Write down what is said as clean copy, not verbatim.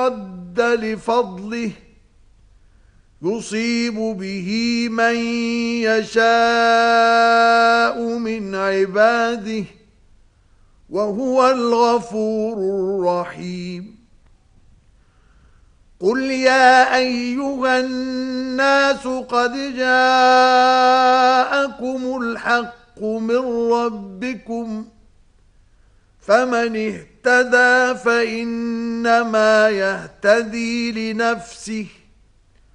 رد لفضله يصيب به من يشاء من عباده وهو الغفور الرحيم. قل يا أيها الناس قد جاءكم الحق من ربكم فمن اهتدى فإنما يهتدي لنفسه